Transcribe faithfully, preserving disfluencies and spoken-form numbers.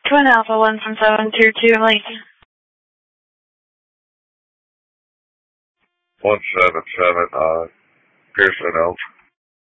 Twin Alpha one from seven two two Lincoln. one seven seven, uh, Pearson Elm.